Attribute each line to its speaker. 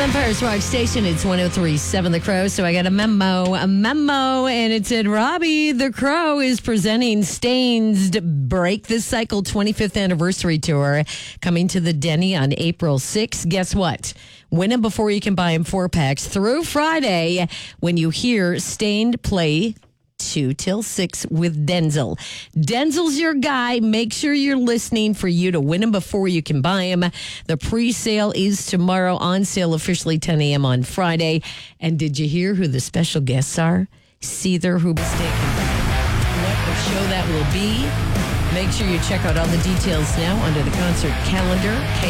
Speaker 1: Empire's Rock Station. It's 103.7 The Crow. So I got a memo, and it said Robbie the Crow is presenting Stain's Break the Cycle 25th Anniversary Tour coming to the Denny on April 6th. Guess what? Win them before you can buy them 4-packs through Friday when you hear Stained play 2 till 6 with Denzel. Denzel's your guy. Make sure you're listening for you to win them before you can buy them. The pre-sale is tomorrow, on sale officially 10 a.m. on Friday. And did you hear who the special guests are? Seether Hoobastank. What the show that will be. Make sure you check out all the details now under the concert calendar.